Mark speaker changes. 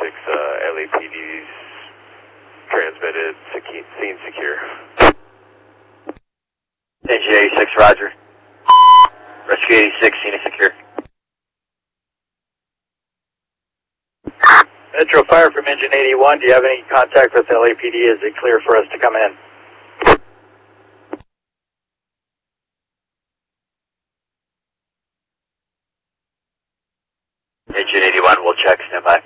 Speaker 1: LAPD's transmitted, scene secure.
Speaker 2: Engine 86, roger. Rescue 86, scene secure.
Speaker 3: Metro Fire from Engine 81, do you have any contact with LAPD? Is it clear for us to come in?
Speaker 2: Engine 81, we'll check, stand by.